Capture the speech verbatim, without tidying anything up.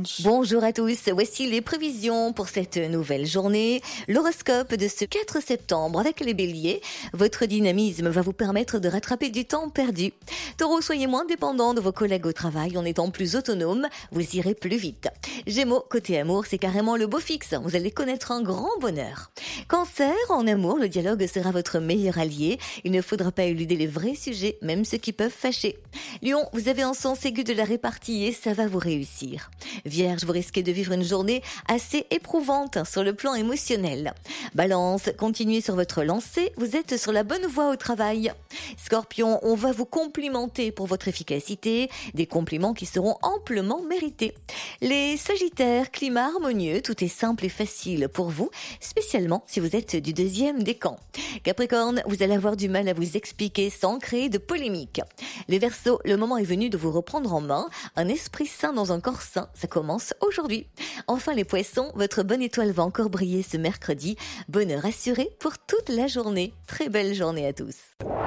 Clémence. Bonjour à tous, voici les prévisions pour cette nouvelle journée. L'horoscope de ce quatre septembre avec les béliers. Votre dynamisme va vous permettre de rattraper du temps perdu. Taureau, soyez moins dépendant de vos collègues au travail en étant plus autonome, vous irez plus vite. Gémeaux, côté amour, c'est carrément le beau fixe, vous allez connaître un grand bonheur. Cancer, en amour, le dialogue sera votre meilleur allié. Il ne faudra pas éluder les vrais sujets, même ceux qui peuvent fâcher. Lion, vous avez un sens aigu de la répartie et ça va vous réussir. Vierge, vous risquez de vivre une journée assez éprouvante sur le plan émotionnel. Balance, continuez sur votre lancée, vous êtes sur la bonne voie au travail. Scorpion, on va vous complimenter pour votre efficacité, des compliments qui seront amplement mérités. Les Sagittaires, climat harmonieux, tout est simple et facile pour vous, spécialement si vous êtes du deuxième décan. Capricorne, vous allez avoir du mal à vous expliquer sans créer de polémique. Les Verseaux, le moment est venu de vous reprendre en main, un esprit sain dans un corps sain, ça commence aujourd'hui. Enfin les Poissons, votre bonne étoile va encore briller ce mercredi, bonheur assuré pour toute la journée. Très belle journée à tous.